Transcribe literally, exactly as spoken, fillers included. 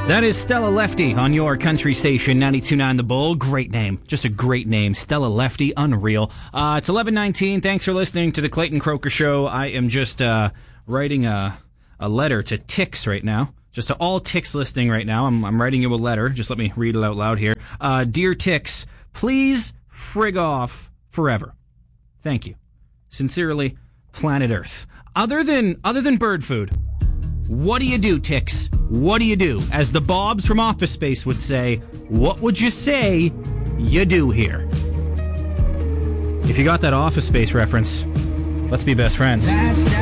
That is Stella Lefty on your country station, ninety-two point nine The Bull. Great name. Just a great name. Stella Lefty, unreal. Uh, it's eleven nineteen. Thanks for listening to the Clayton Croker Show. I am just uh, writing a, a letter to Tix right now. Just to all Tix listening right now. I'm, I'm writing you a letter. Just let me read it out loud here. Uh, Dear Tix, please frig off forever. Thank you. Sincerely, Planet Earth. Other than other than bird food, what do you do, Tix? What do you do? As the Bobs from Office Space would say, what would you say you do here? If you got that Office Space reference, let's be best friends.